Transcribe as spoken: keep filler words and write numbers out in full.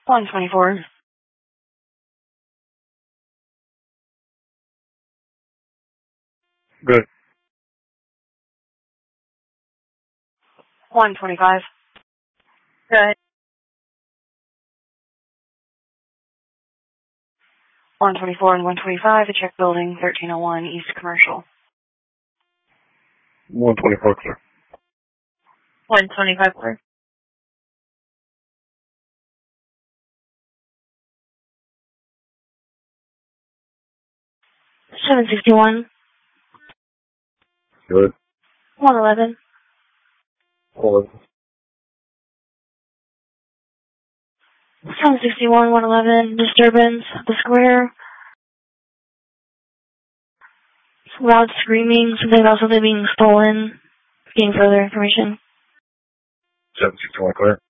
one twenty-four. Good. one twenty-five. Good. one twenty-four and one twenty-five, the check building, thirteen oh one East Commercial. one twenty-four clear. one twenty-five clear. seven sixty-one. Good. one eleven. Hold it. seven sixty-one, one eleven, disturbance, the square. Loud screaming, something about something being stolen. Getting further information. seven sixty-one clear.